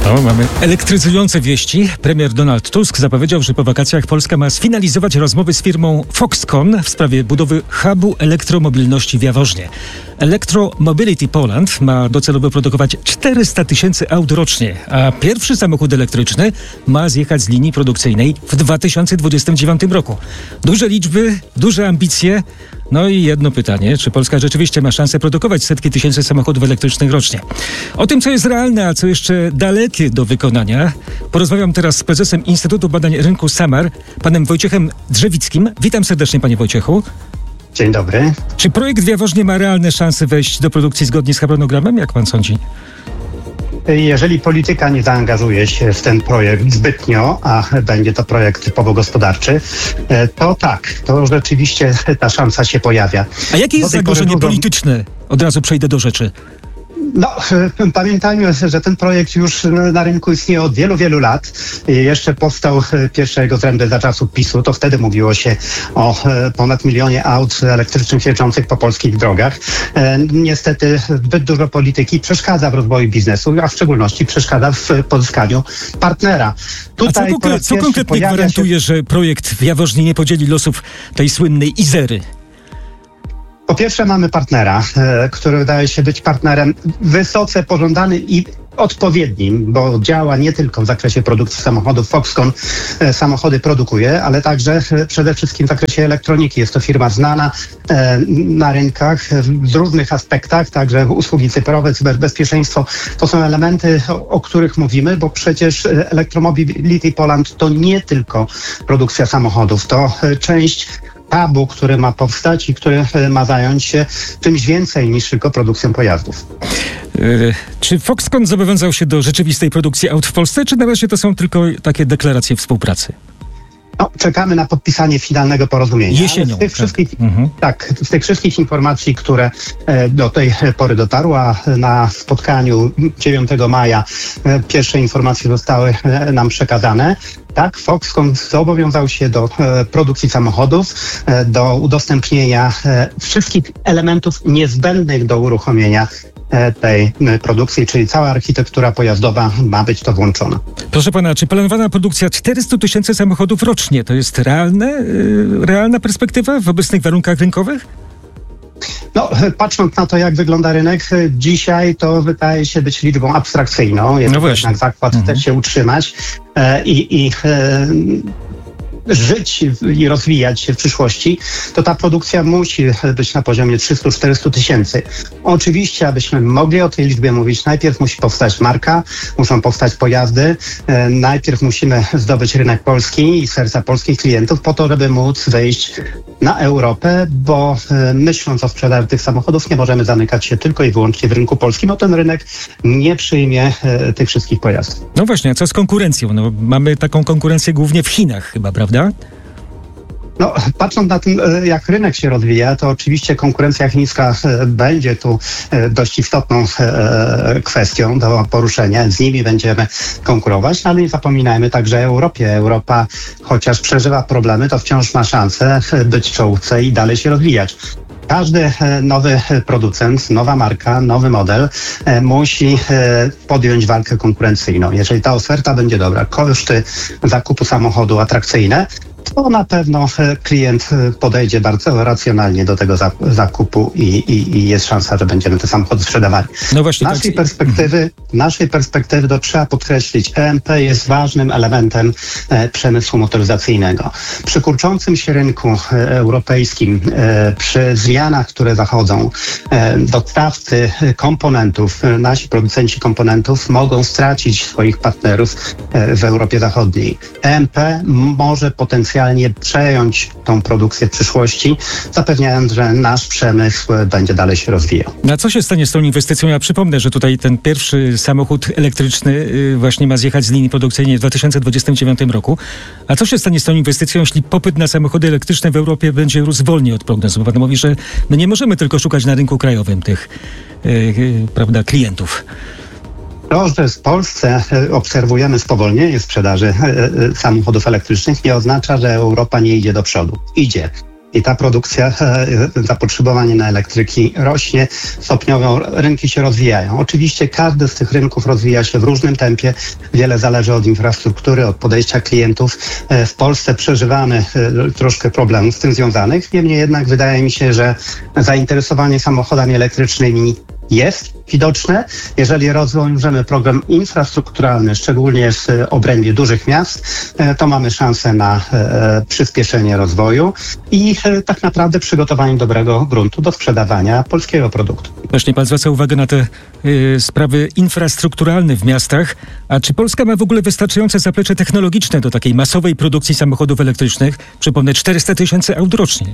O, mamy elektryzujące wieści. Premier Donald Tusk zapowiedział, że po wakacjach Polska ma sfinalizować rozmowy z firmą Foxconn w sprawie budowy hubu elektromobilności w Jaworznie. Electromobility Poland ma docelowo produkować 400 000 aut rocznie, a pierwszy samochód elektryczny ma zjechać z linii produkcyjnej w 2029 roku. Duże liczby, duże ambicje. No i jedno pytanie, czy Polska rzeczywiście ma szansę produkować setki tysięcy samochodów elektrycznych rocznie? O tym, co jest realne, a co jeszcze dalekie do wykonania, porozmawiam teraz z prezesem Instytutu Badań Rynku SAMAR, panem Wojciechem Drzewickim. Witam serdecznie, panie Wojciechu. Dzień dobry. Czy projekt w Jaworznie ma realne szanse wejść do produkcji zgodnie z harmonogramem? Jak pan sądzi? Jeżeli polityka nie zaangażuje się w ten projekt zbytnio, a będzie to projekt typowo gospodarczy, to tak, to rzeczywiście ta szansa się pojawia. A jakie jest zagrożenie polityczne? Od razu przejdę do rzeczy. No, pamiętajmy, że ten projekt już na rynku istnieje od wielu, wielu lat. Jeszcze powstał pierwsze jego zręby za czasów PiS-u. To wtedy mówiło się o ponad 1 milionie aut elektrycznych jeżdżących po polskich drogach. Niestety zbyt dużo polityki przeszkadza w rozwoju biznesu, a w szczególności przeszkadza w pozyskaniu partnera. Tutaj co konkretnie gwarantuje, że projekt w Jaworznie nie podzieli losów tej słynnej Izery? Po pierwsze mamy partnera, który wydaje się być partnerem wysoce pożądanym i odpowiednim, bo działa nie tylko w zakresie produkcji samochodów. Foxconn samochody produkuje, ale także przede wszystkim w zakresie elektroniki. Jest to firma znana na rynkach w różnych aspektach, także usługi cyfrowe, cyberbezpieczeństwo. To są elementy, o których mówimy, bo przecież Electromobility Poland to nie tylko produkcja samochodów, to część hubu, który ma powstać i który ma zająć się czymś więcej niż tylko produkcją pojazdów. Czy Foxconn zobowiązał się do rzeczywistej produkcji aut w Polsce, czy na razie to są tylko takie deklaracje współpracy? No, czekamy na podpisanie finalnego porozumienia. Jesienią. Z tych wszystkich informacji, które do tej pory dotarły, a na spotkaniu 9 maja pierwsze informacje zostały nam przekazane. Tak, Foxconn zobowiązał się do produkcji samochodów, do udostępnienia wszystkich elementów niezbędnych do uruchomienia tej produkcji, czyli cała architektura pojazdowa ma być to włączona. Proszę pana, czy planowana produkcja 400 000 samochodów rocznie to jest realna perspektywa w obecnych warunkach rynkowych? No, patrząc na to, jak wygląda rynek dzisiaj, to wydaje się być liczbą abstrakcyjną. Jest jednak zakład chce się utrzymać i żyć i rozwijać się w przyszłości, to ta produkcja musi być na poziomie 300-400 tysięcy. Oczywiście, abyśmy mogli o tej liczbie mówić, najpierw musi powstać marka, muszą powstać pojazdy, najpierw musimy zdobyć rynek polski i serca polskich klientów po to, żeby móc wejść na Europę, bo myśląc o sprzedaży tych samochodów nie możemy zamykać się tylko i wyłącznie w rynku polskim, bo ten rynek nie przyjmie tych wszystkich pojazdów. No właśnie, a co z konkurencją? No, mamy taką konkurencję głównie w Chinach chyba, prawda? No, patrząc na tym, jak rynek się rozwija, to oczywiście konkurencja chińska będzie tu dość istotną kwestią do poruszenia. Z nimi będziemy konkurować, ale nie zapominajmy także o Europie. Europa, chociaż przeżywa problemy, to wciąż ma szansę być w czołówce i dalej się rozwijać. Każdy nowy producent, nowa marka, nowy model musi podjąć walkę konkurencyjną. Jeżeli ta oferta będzie dobra, koszty zakupu samochodu atrakcyjne, to na pewno klient podejdzie bardzo racjonalnie do tego zakupu i jest szansa, że będziemy te samochody sprzedawali. No właśnie, naszej perspektywy to trzeba podkreślić, EMP jest ważnym elementem przemysłu motoryzacyjnego. Przy kurczącym się rynku europejskim, przy zmianach, które zachodzą, dostawcy komponentów, nasi producenci komponentów mogą stracić swoich partnerów w Europie Zachodniej. EMP może potencjalnie przejąć tą produkcję w przyszłości, zapewniając, że nasz przemysł będzie dalej się rozwijał. A co się stanie z tą inwestycją? Ja przypomnę, że tutaj ten pierwszy samochód elektryczny właśnie ma zjechać z linii produkcyjnej w 2029 roku. A co się stanie z tą inwestycją, jeśli popyt na samochody elektryczne w Europie będzie rósł wolniej od prognoz? Bo pan mówi, że my nie możemy tylko szukać na rynku krajowym tych klientów. To, że w Polsce obserwujemy spowolnienie sprzedaży samochodów elektrycznych, nie oznacza, że Europa nie idzie do przodu. Idzie. i ta produkcja, zapotrzebowanie na elektryki rośnie, stopniowo rynki się rozwijają. Oczywiście każdy z tych rynków rozwija się w różnym tempie, wiele zależy od infrastruktury, od podejścia klientów. W Polsce przeżywamy troszkę problemów z tym związanych, niemniej jednak wydaje mi się, że zainteresowanie samochodami elektrycznymi jest widoczne. Jeżeli rozwiążemy program infrastrukturalny, szczególnie w obrębie dużych miast, to mamy szansę na przyspieszenie rozwoju i tak naprawdę przygotowanie dobrego gruntu do sprzedawania polskiego produktu. Właśnie pan zwraca uwagę na te sprawy infrastrukturalne w miastach. A czy Polska ma w ogóle wystarczające zaplecze technologiczne do takiej masowej produkcji samochodów elektrycznych? Przypomnę, 400 000 aut rocznie.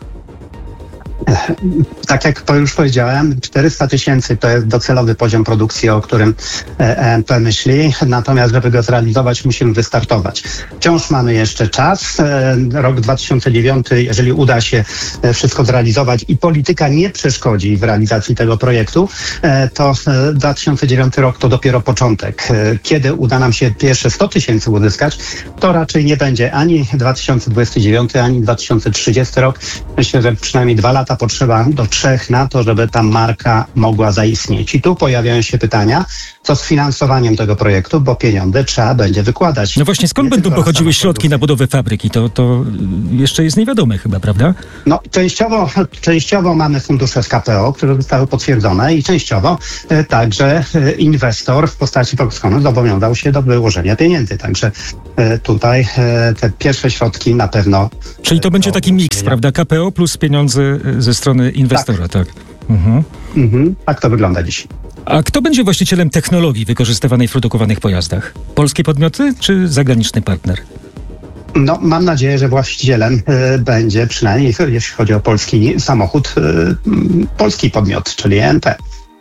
Tak jak już powiedziałem, 400 000 to jest docelowy poziom produkcji, o którym ENP myśli. Natomiast, żeby go zrealizować, musimy wystartować. Wciąż mamy jeszcze czas. Rok 2009, jeżeli uda się wszystko zrealizować i polityka nie przeszkodzi w realizacji tego projektu, to 2009 rok to dopiero początek. Kiedy uda nam się pierwsze 100 000 uzyskać, to raczej nie będzie ani 2029, ani 2030 rok. Myślę, że przynajmniej 2 lata potrzeba do 3 na to, żeby ta marka mogła zaistnieć. I tu pojawiają się pytania, co z finansowaniem tego projektu, bo pieniądze trzeba będzie wykładać. No właśnie, skąd będą pochodziły środki na budowę fabryki? To jeszcze jest niewiadome chyba, prawda? No, częściowo mamy fundusze z KPO, które zostały potwierdzone i częściowo także inwestor w postaci Foxconn zobowiązał się do wyłożenia pieniędzy. Także tutaj te pierwsze środki na pewno... Czyli to będzie taki miks, prawda? KPO plus pieniądze ze strony inwestora, tak? Tak to wygląda dziś. A kto będzie właścicielem technologii wykorzystywanej w produkowanych pojazdach? Polskie podmioty czy zagraniczny partner? No, mam nadzieję, że właścicielem będzie, przynajmniej jeśli chodzi o polski samochód, polski podmiot, czyli ENP.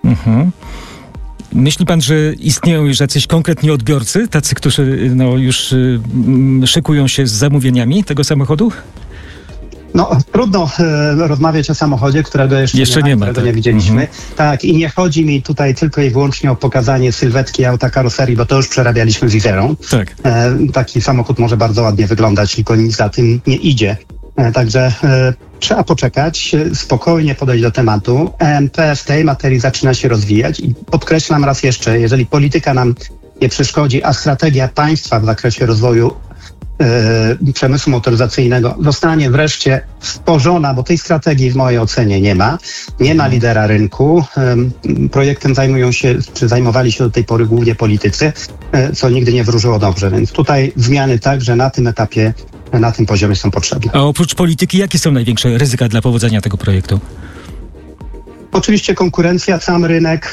Myśli pan, że istnieją już jacyś konkretni odbiorcy, tacy, którzy już szykują się z zamówieniami tego samochodu? No, trudno rozmawiać o samochodzie, którego jeszcze nie ma, którego nie widzieliśmy. Tak, i nie chodzi mi tutaj tylko i wyłącznie o pokazanie sylwetki auta karoserii, bo to już przerabialiśmy z Iverą. Tak. Taki samochód może bardzo ładnie wyglądać, tylko nic za tym nie idzie. Także trzeba poczekać, spokojnie podejść do tematu. ENP w tej materii zaczyna się rozwijać i podkreślam raz jeszcze, jeżeli polityka nam nie przeszkodzi, a strategia państwa w zakresie rozwoju przemysłu motoryzacyjnego zostanie wreszcie stworzona, bo tej strategii w mojej ocenie nie ma. Nie ma lidera rynku. Projektem zajmowali się do tej pory głównie politycy, co nigdy nie wróżyło dobrze. Więc tutaj zmiany także na tym etapie, na tym poziomie są potrzebne. A oprócz polityki, jakie są największe ryzyka dla powodzenia tego projektu? Oczywiście konkurencja, sam rynek,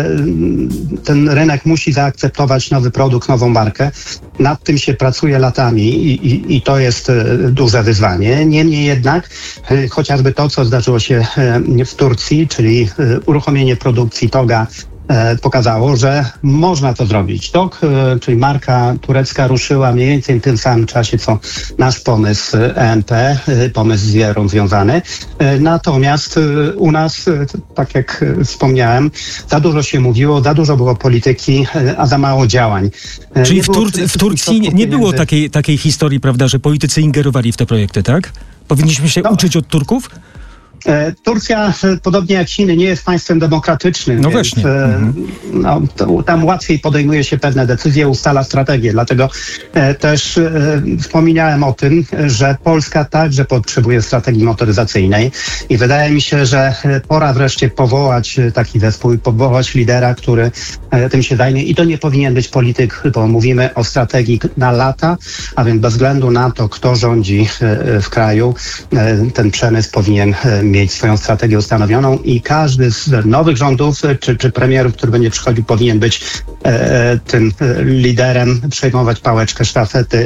ten rynek musi zaakceptować nowy produkt, nową markę. Nad tym się pracuje latami i to jest duże wyzwanie. Niemniej jednak chociażby to, co zdarzyło się w Turcji, czyli uruchomienie produkcji TOGA, pokazało, że można to zrobić. TOG, czyli marka turecka, ruszyła mniej więcej w tym samym czasie, co nasz pomysł ENP, pomysł z Wierą związany. Natomiast u nas, tak jak wspomniałem, za dużo się mówiło, za dużo było polityki, a za mało działań. Czyli w Turcji nie było takiej historii, prawda, że politycy ingerowali w te projekty, tak? Powinniśmy się uczyć od Turków? Turcja, podobnie jak Chiny, nie jest państwem demokratycznym, no więc tam łatwiej podejmuje się pewne decyzje, ustala strategię. Dlatego też wspominałem o tym, że Polska także potrzebuje strategii motoryzacyjnej i wydaje mi się, że pora wreszcie powołać taki zespół, powołać lidera, który tym się zajmie i to nie powinien być polityk, bo mówimy o strategii na lata, a więc bez względu na to, kto rządzi w kraju, ten przemysł powinien mieć swoją strategię ustanowioną i każdy z nowych rządów czy premierów, który będzie przychodził, powinien być tym liderem, przejmować pałeczkę sztafety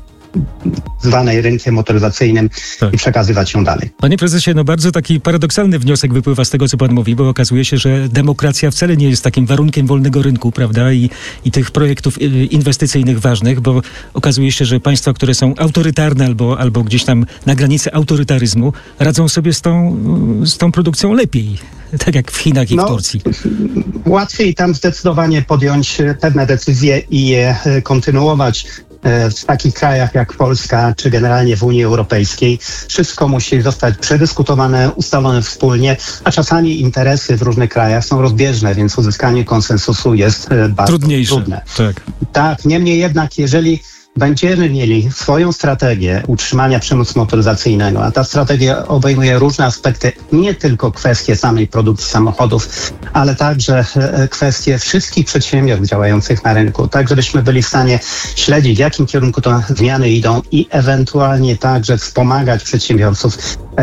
zwanej rynkiem motoryzacyjnym i przekazywać ją dalej. Panie prezesie, bardzo taki paradoksalny wniosek wypływa z tego, co pan mówi, bo okazuje się, że demokracja wcale nie jest takim warunkiem wolnego rynku, prawda, i tych projektów inwestycyjnych ważnych, bo okazuje się, że państwa, które są autorytarne albo gdzieś tam na granicy autorytaryzmu, radzą sobie z tą produkcją lepiej, tak jak w Chinach i w Turcji. Łatwiej tam zdecydowanie podjąć pewne decyzje i je kontynuować. w takich krajach jak Polska, czy generalnie w Unii Europejskiej, wszystko musi zostać przedyskutowane, ustalone wspólnie, a czasami interesy w różnych krajach są rozbieżne, więc uzyskanie konsensusu jest bardzo trudne. Tak, niemniej jednak, jeżeli będziemy mieli swoją strategię utrzymania przemysłu motoryzacyjnego, a ta strategia obejmuje różne aspekty, nie tylko kwestie samej produkcji samochodów, ale także kwestie wszystkich przedsiębiorstw działających na rynku, tak żebyśmy byli w stanie śledzić, w jakim kierunku te zmiany idą i ewentualnie także wspomagać przedsiębiorców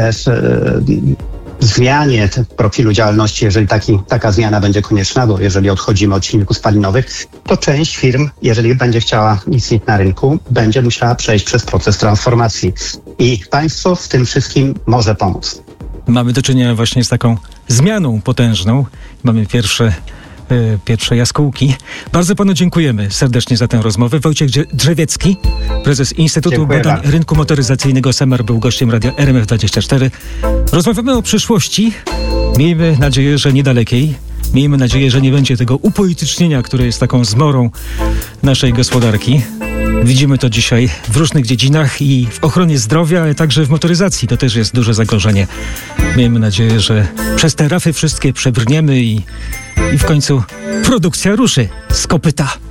w zmianie profilu działalności, jeżeli taka zmiana będzie konieczna, bo jeżeli odchodzimy od silników spalinowych, to część firm, jeżeli będzie chciała istnieć na rynku, będzie musiała przejść przez proces transformacji. I państwo w tym wszystkim może pomóc. Mamy do czynienia właśnie z taką zmianą potężną. Mamy pierwsze jaskółki. Bardzo panu dziękujemy serdecznie za tę rozmowę. Wojciech Drzewiecki, prezes Instytutu Badań Rynku Motoryzacyjnego SEMAR, był gościem radia RMF24. Rozmawiamy o przyszłości. Miejmy nadzieję, że niedalekiej. Miejmy nadzieję, że nie będzie tego upolitycznienia, które jest taką zmorą naszej gospodarki. Widzimy to dzisiaj w różnych dziedzinach i w ochronie zdrowia, ale także w motoryzacji. To też jest duże zagrożenie. Miejmy nadzieję, że przez te rafy wszystkie przebrniemy i w końcu produkcja ruszy z kopyta.